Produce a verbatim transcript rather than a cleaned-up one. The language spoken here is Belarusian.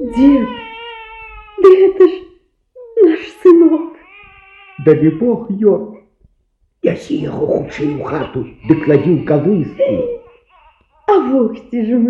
Дед, да это ж наш сынок. Дай Бог ён. Нясі яго хутчэй у хату, ды кладі ў калыску. А вось ці ж мы